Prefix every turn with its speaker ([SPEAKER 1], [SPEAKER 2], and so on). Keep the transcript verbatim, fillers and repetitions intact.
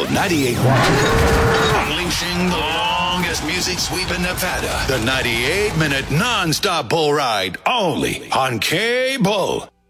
[SPEAKER 1] Bull ninety-eight point one. Unleashing the longest music sweep in Nevada. The ninety-eight minute non-stop bull ride only on K-Bull.